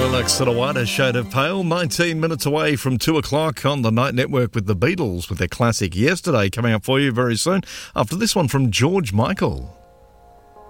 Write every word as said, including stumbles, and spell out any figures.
Alex Sarawato, Shade of Pale, nineteen minutes away from two o'clock on the Night Network with the Beatles with their classic Yesterday coming up for you very soon after this one from George Michael.